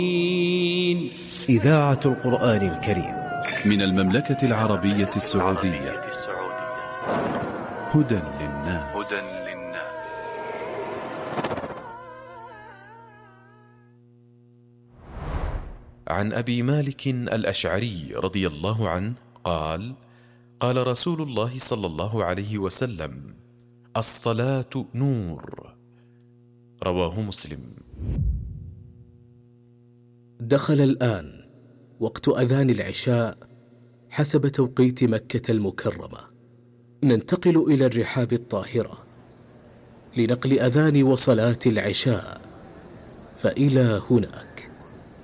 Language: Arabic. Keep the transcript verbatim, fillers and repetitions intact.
إذاعة القرآن الكريم من المملكة العربية السعودية. هدى للناس. عن أبي مالك الأشعري رضي الله عنه قال: قال رسول الله صلى الله عليه وسلم: الصلاة نور. رواه مسلم. دخل الآن وقت أذان العشاء حسب توقيت مكة المكرمة. ننتقل إلى الرحاب الطاهرة لنقل أذان وصلاة العشاء، فإلى هناك.